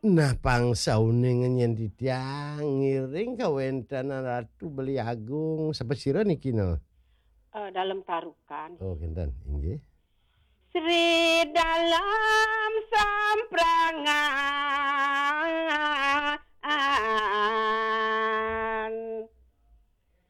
Nah pangsauning nyen didyang ngiring kawentanan Ratu Beli Agung sapa sira niki no? Dalam tarukan. Oh kinten inggih. Sri dalam samprangan